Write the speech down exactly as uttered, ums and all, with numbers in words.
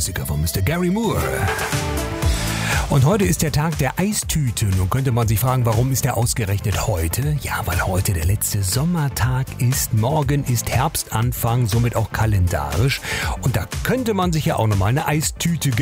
Klassiker von Mister Gary Moore. Und heute ist der Tag der Eistüte. Nun könnte man sich fragen, warum ist der ausgerechnet heute? Ja, weil heute der letzte Sommertag ist. Morgen ist Herbstanfang, somit auch kalendarisch. Und da könnte man sich ja auch nochmal eine Eistüte